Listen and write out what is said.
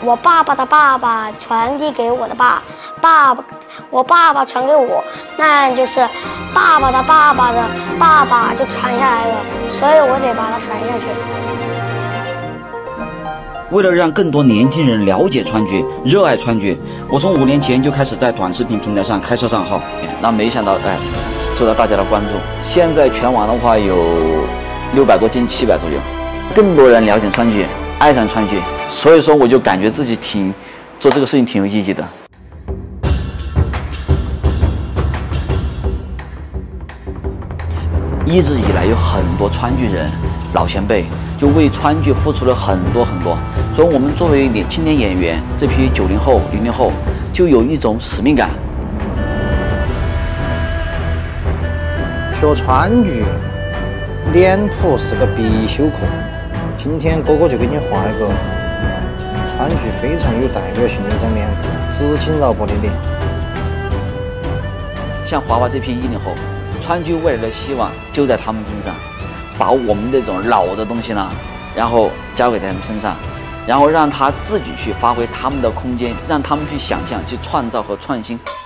我爸爸的爸爸传递给我的爸爸，我爸爸传给我，那就是爸爸的爸爸的爸爸就传下来了，所以我得把它传下去。 为了让更多年轻人了解川剧、热爱川剧，我从5年前就开始在短视频平台上开设账号。那没想到，受到大家的关注。现在全网的话有600多近700左右，更多人了解川剧，爱上川剧，所以说我就感觉自己做这个事情挺有意义的。一直以来有很多川剧人、老前辈就为川剧付出了很多，所以我们作为青年演员，这批90后、00后就有一种使命感。 学川剧，脸谱是个必修课。今天哥哥就给你画一个川剧非常有代表性的一张脸谱，直襟绕脖的脸。 像华华这批10后，川剧未来的希望就在他们身上，把我们这种老的东西呢，然后交给他们身上，然后让他自己去发挥他们的空间，让他们去想象、去创造和创新。